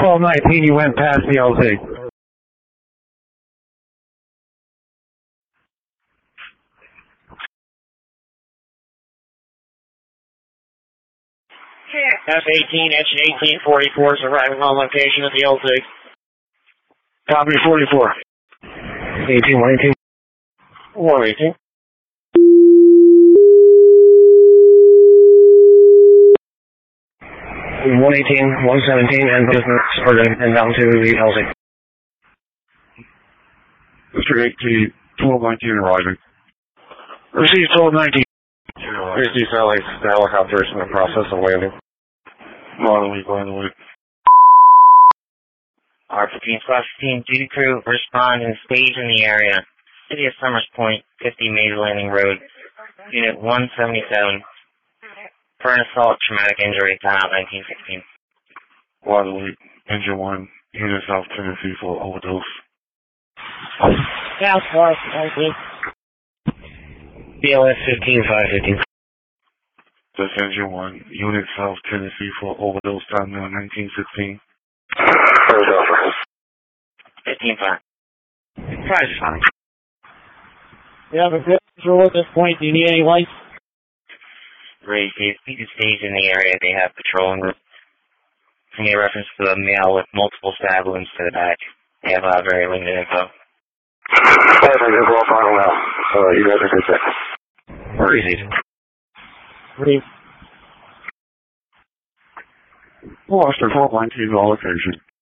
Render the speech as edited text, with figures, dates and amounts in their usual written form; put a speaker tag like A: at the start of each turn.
A: 1219, you went past the LZ.
B: F-18, H-1844 is arriving on location at the LZ.
A: Copy 44. 18, 118.
B: 118.
A: And 118, 117, and business spreading and down to the LZ.
C: Mr. 18, 1219 arriving.
A: Received 1219.
B: Received helicopters in the process of landing.
C: By the way.
B: R-15/15, duty crew, respond and stage in the area. City of Summers Point, 50 Major Landing Road, Unit 177. For an assault, traumatic injury, timeout 1916.
C: By the way, Engine 1, Unit South Tennessee for overdose.
B: South Forest, 19.
A: BLS 15515.
C: That's Engine 1, Unit South Tennessee for overdose, time now 1916.
B: 15-5.
A: Price is fine.
D: We have a good control at this point. Do you need any lights?
B: Raise the speed to stage in the area. They have patrol en route. Can get reference to a male with multiple stab wounds to the back. They have very limited info.
C: You guys are good.
A: Where is he?
D: Ready.
C: Foster 1219 is all location.